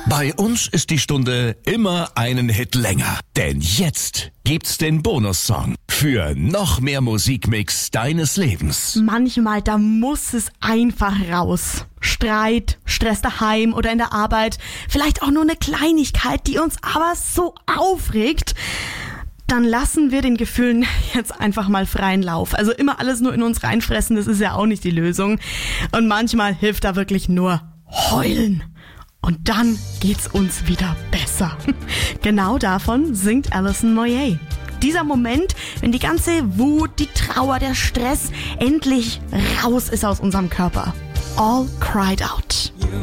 Bei uns ist die Stunde immer einen Hit länger. Denn jetzt gibt's den Bonussong für noch mehr Musikmix deines Lebens. Manchmal, da muss es einfach raus. Streit, Stress daheim oder in der Arbeit. Vielleicht auch nur eine Kleinigkeit, die uns aber so aufregt. Dann lassen wir den Gefühlen jetzt einfach mal freien Lauf. Also immer alles nur in uns reinfressen, das ist ja auch nicht die Lösung. Und manchmal hilft da wirklich nur heulen. Und dann geht's uns wieder besser. Genau davon singt Alison Moyet. Dieser Moment, wenn die ganze Wut, die Trauer, der Stress endlich raus ist aus unserem Körper. All cried out.